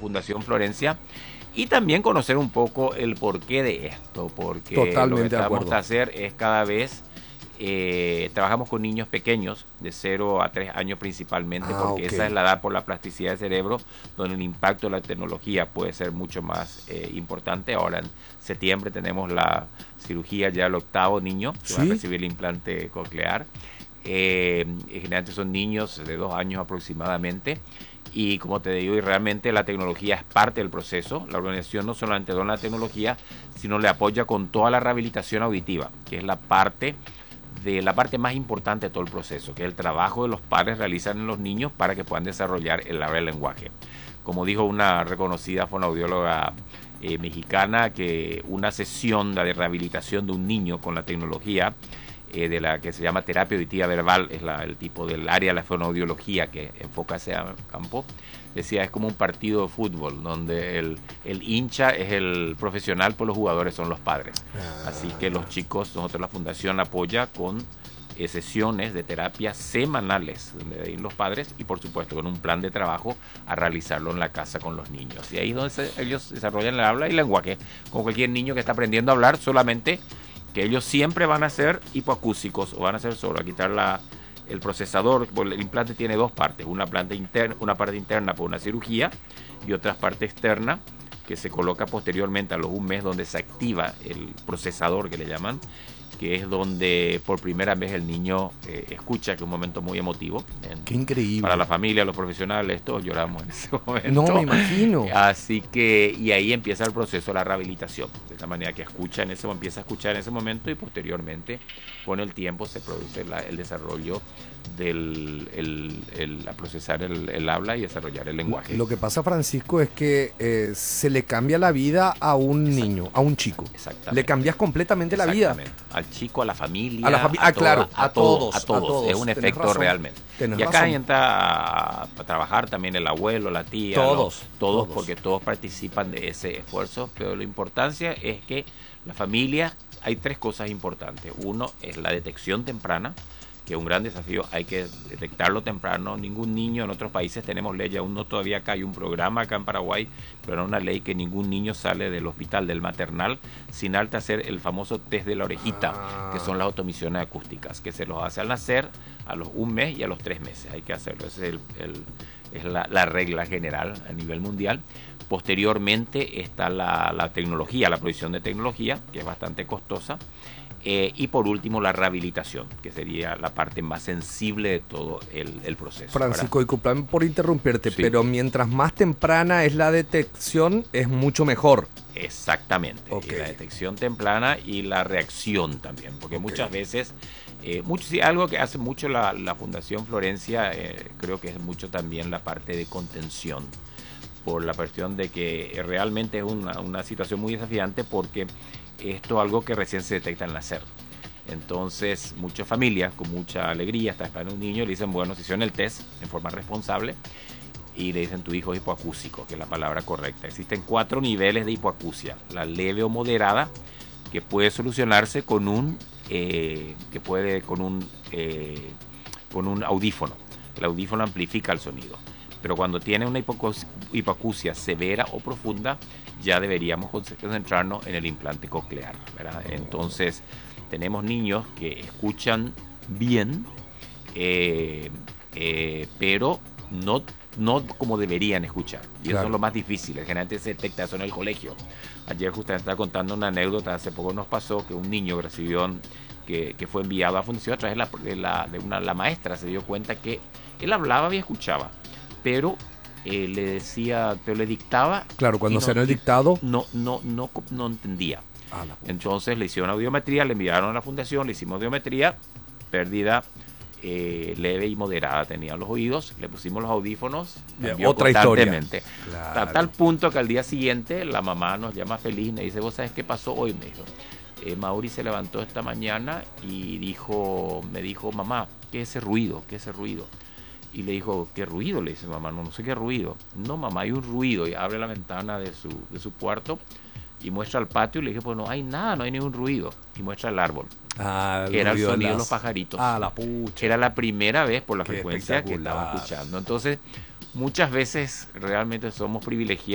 Fundación Florencia, y también conocer un poco el porqué de esto, porque Totalmente lo que de acuerdo. tratamos de hacer es cada vez trabajamos con niños pequeños, de 0 a 3 años principalmente, porque Ok. esa es la edad por la plasticidad del cerebro, donde el impacto de la tecnología puede ser mucho más importante. Ahora en septiembre tenemos la cirugía ya del 8º niño que va a Sí. recibir el implante coclear. Generalmente son niños de 2 años aproximadamente. Y como te digo, y realmente la tecnología es parte del proceso. La organización no solamente dona la tecnología, sino le apoya con toda la rehabilitación auditiva, que es la parte más importante de todo el proceso, que es el trabajo que los padres realizan en los niños para que puedan desarrollar el habla y el lenguaje. Como dijo una reconocida fonoaudióloga mexicana, que una sesión de rehabilitación de un niño con la tecnología de la que se llama terapia auditiva verbal, es el tipo del área de la fonoaudiología que enfoca ese campo, decía, es como un partido de fútbol donde el hincha es el profesional, pues los jugadores son los padres. Así que los chicos, nosotros la fundación apoya con sesiones de terapia semanales donde ir los padres, y por supuesto con un plan de trabajo a realizarlo en la casa con los niños. Y ahí es donde ellos desarrollan el habla y el lenguaje, como cualquier niño que está aprendiendo a hablar, solamente que ellos siempre van a ser hipoacúsicos o van a ser solo a quitar el procesador. El implante tiene dos partes, una parte interna por una cirugía y otra parte externa que se coloca posteriormente a los un mes, donde se activa el procesador que le llaman, que es donde por primera vez el niño escucha, que es un momento muy emotivo. Qué increíble. Para la familia, los profesionales, todos lloramos en ese momento. No, me imagino. Así que, y ahí empieza el proceso de la rehabilitación. De esta manera que empieza a escuchar en ese momento, y posteriormente, con el tiempo, se produce el desarrollo a procesar el habla y desarrollar el lenguaje. Lo que pasa, Francisco, es que se le cambia la vida a un niño, a un chico. Exactamente. Le cambias completamente la vida. Al chico, a la familia, claro, a todos. Es un Tenés efecto razón. realmente. Tenés Y acá razón. entra a trabajar también el abuelo, la tía, Todos. porque todos participan de ese esfuerzo. Pero la importancia es que la familia, hay 3 cosas importantes. Uno es la detección temprana, que es un gran desafío, hay que detectarlo temprano. Ningún niño, en otros países tenemos ley, aún no todavía acá hay un programa acá en Paraguay, pero no una ley, que ningún niño sale del hospital, del maternal, sin antes hacer el famoso test de la orejita, que son las automisiones acústicas, que se los hace al nacer, a los 1 mes y a los 3 meses, hay que hacerlo. Esa es la regla general a nivel mundial. Posteriormente está la tecnología, la provisión de tecnología, que es bastante costosa. Y por último, la rehabilitación, que sería la parte más sensible de todo el proceso. Francisco, disculpame por interrumpirte, Sí. pero mientras más temprana es la detección, es mucho mejor. Exactamente. Okay. Y la detección temprana y la reacción también, porque muchas veces, algo que hace mucho la Fundación Florencia, creo que es mucho también la parte de contención, por la cuestión de que realmente es una situación muy desafiante, porque esto es algo que recién se detecta al nacer. Entonces, muchas familias con mucha alegría están esperando un niño y le dicen, bueno, se hicieron el test en forma responsable y le dicen, tu hijo es hipoacúsico, que es la palabra correcta. Existen 4 niveles de hipoacusia: la leve o moderada, que puede solucionarse con un audífono. El audífono amplifica el sonido. Pero cuando tiene una hipoacusia severa o profunda, ya deberíamos concentrarnos en el implante coclear, ¿verdad? Entonces, tenemos niños que escuchan bien, pero no como deberían escuchar. Y Claro. eso es lo más difícil. Generalmente se detecta eso en el colegio. Ayer justamente estaba contando una anécdota, hace poco nos pasó que un niño que recibió, que fue enviado a fundación a través de la maestra, se dio cuenta que él hablaba y escuchaba, pero le dictaba. Claro, cuando se el dictado. No entendía. Entonces le hicieron audiometría, le enviaron a la fundación, le hicimos audiometría, pérdida leve y moderada tenían los oídos, le pusimos los audífonos, otra historia. Claro. A tal punto que al día siguiente la mamá nos llama feliz y me dice, ¿vos sabés qué pasó hoy? Me dijo, Mauri se levantó esta mañana y me dijo, mamá, ¿qué es ese ruido? ¿Qué es ese ruido? Y le dijo, ¿qué ruido? Le dice, mamá, no sé qué ruido. No, mamá, hay un ruido. Y abre la ventana de su cuarto y muestra al patio, y le dije, pues no hay nada, no hay ningún ruido. Y muestra el árbol. Que era el sonido de los pajaritos. La pucha. Era la primera vez por la frecuencia que estaba escuchando. Entonces, muchas veces realmente somos privilegiados